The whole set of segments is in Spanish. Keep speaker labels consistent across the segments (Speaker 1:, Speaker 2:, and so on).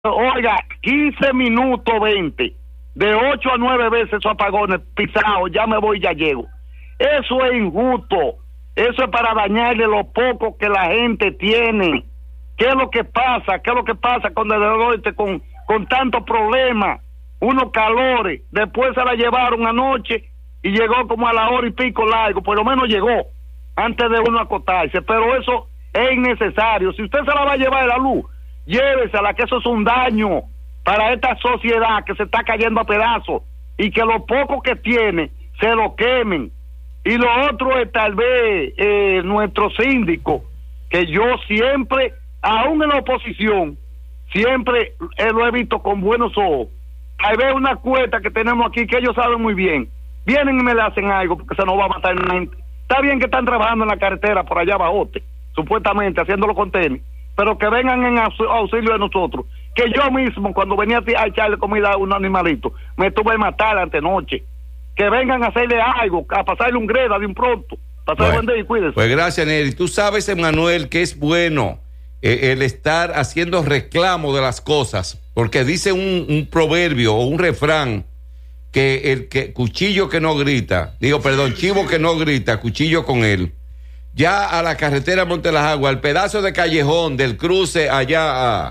Speaker 1: Oiga, 15 minutos 20, de 8 a 9 veces esos apagones pisados, ya me voy, ya llego. Eso es injusto, eso es para dañarle lo poco que la gente tiene. ¿Qué es lo que pasa? ¿Qué es lo que pasa con el Oeste con tantos problemas? Unos calores, después se la llevaron anoche y llegó como a la hora y pico largo, por lo menos llegó antes de uno acostarse, pero eso es innecesario. Si usted se la va a llevar la luz, llévesela, que eso es un daño para esta sociedad que se está cayendo a pedazos y que lo poco que tiene se lo quemen. Y lo otro es tal vez nuestro síndico, que yo siempre, aún en la oposición, siempre lo he visto con buenos ojos. Tal vez una cuesta que tenemos aquí que ellos saben muy bien, vienen y me le hacen algo porque se nos va a matar la gente. Está bien que están trabajando en la carretera por allá abajote, supuestamente haciéndolo con tenis, pero que vengan en auxilio de nosotros. Que yo mismo, cuando venía a echarle comida a un animalito, me tuve que matar antenoche. Que vengan a hacerle algo, a pasarle un greda de un pronto. Pasarle buen día y cuídese.
Speaker 2: Pues gracias, Neri. Tú sabes, Emanuel, que es bueno el estar haciendo reclamo de las cosas, porque dice un proverbio o un refrán que cuchillo que no grita, chivo que no grita, cuchillo con él. Ya a la carretera Monte Las Aguas, el pedazo de callejón del cruce allá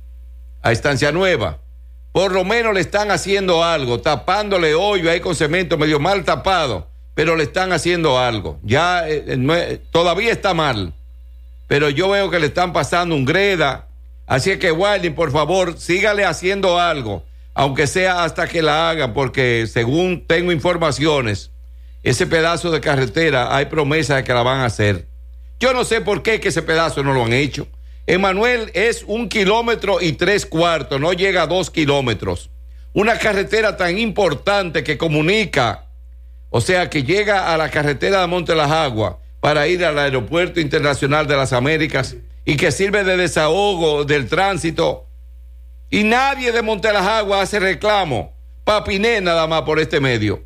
Speaker 2: a Estancia Nueva, por lo menos le están haciendo algo, tapándole hoyo ahí con cemento medio mal tapado, pero le están haciendo algo. Ya todavía está mal, pero yo veo que le están pasando un greda, así que Wilding, por favor, sígale haciendo algo, aunque sea hasta que la hagan, porque según tengo informaciones, ese pedazo de carretera hay promesa de que la van a hacer. Yo no sé por qué que ese pedazo no lo han hecho. Emanuel, es 1 kilómetro y 3/4, no llega a 2 kilómetros. Una carretera tan importante que comunica, o sea, que llega a la carretera de Monte Las Aguas para ir al Aeropuerto Internacional de las Américas y que sirve de desahogo del tránsito. Y nadie de Monte Las Aguas hace reclamo. Papiné nada más por este medio.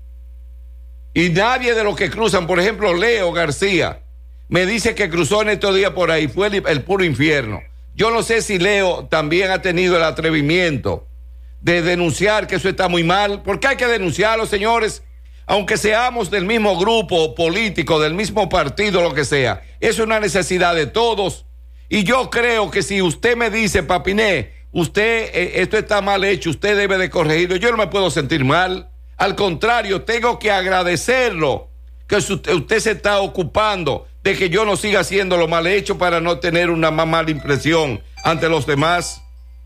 Speaker 2: Y nadie de los que cruzan, por ejemplo, Leo García, me dice que cruzó en estos días por ahí, fue el puro infierno. Yo no sé si Leo también ha tenido el atrevimiento de denunciar que eso está muy mal, porque hay que denunciarlo, señores, aunque seamos del mismo grupo político, del mismo partido, lo que sea. Es una necesidad de todos. Y yo creo que si usted me dice, Papiné, esto está mal hecho, usted debe de corregirlo, yo no me puedo sentir mal. Al contrario, tengo que agradecerlo, que usted se está ocupando de que yo no siga haciendo lo mal hecho para no tener una más mala impresión ante los demás.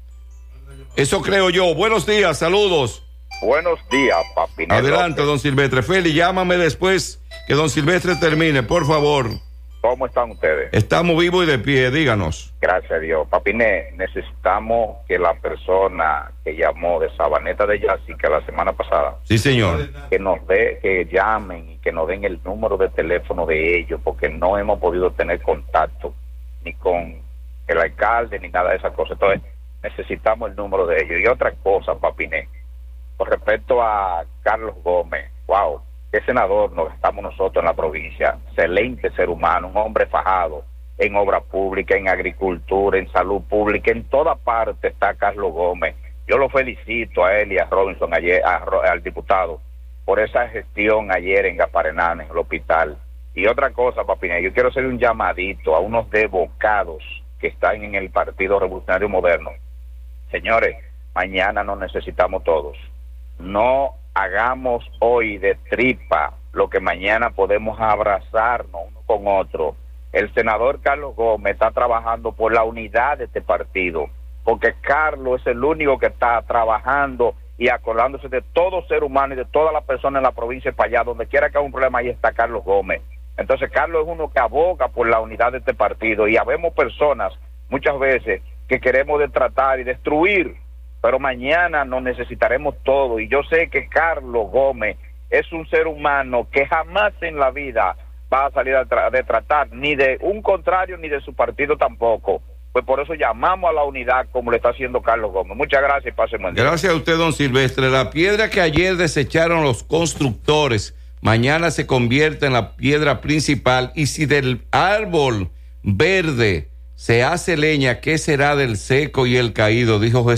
Speaker 2: Eso creo yo. Buenos días, saludos.
Speaker 3: Buenos días, papi.
Speaker 2: Adelante, don Silvestre. Feli, llámame después que don Silvestre termine, por favor.
Speaker 3: ¿Cómo están ustedes?
Speaker 2: Estamos vivos y de pie, díganos.
Speaker 3: Gracias a Dios. Papiné, necesitamos que la persona que llamó de Sabaneta de Yásica la semana pasada,
Speaker 2: sí, señor,
Speaker 3: que llamen y que nos den el número de teléfono de ellos, porque no hemos podido tener contacto ni con el alcalde ni nada de esas cosas. Entonces, necesitamos el número de ellos. Y otra cosa, Papiné, con respecto a Carlos Gómez, wow, qué senador nos estamos nosotros en la provincia, excelente ser humano, un hombre fajado en obra pública, en agricultura, en salud pública, en toda parte está Carlos Gómez. Yo lo felicito a él y a Robinson ayer, al diputado, por esa gestión ayer en Gaparenán, en el hospital. Y otra cosa, Papiné, yo quiero hacer un llamadito a unos desbocados que están en el Partido Revolucionario Moderno. Señores, mañana nos necesitamos todos. No hagamos hoy de tripa lo que mañana podemos abrazarnos uno con otro. El senador Carlos Gómez está trabajando por la unidad de este partido, porque Carlos es el único que está trabajando y acordándose de todo ser humano y de todas las personas en la provincia y para allá, donde quiera que haya un problema, ahí está Carlos Gómez. Entonces Carlos es uno que aboga por la unidad de este partido, y habemos personas muchas veces que queremos destratar y destruir, pero mañana nos necesitaremos todo. Y yo sé que Carlos Gómez es un ser humano que jamás en la vida va a salir a tratar ni de un contrario ni de su partido tampoco. Pues por eso llamamos a la unidad como le está haciendo Carlos Gómez. Muchas gracias y pasen buen día.
Speaker 2: Gracias a usted, don Silvestre. La piedra que ayer desecharon los constructores, mañana se convierte en la piedra principal, y si del árbol verde se hace leña, ¿qué será del seco y el caído? Dijo Jesús.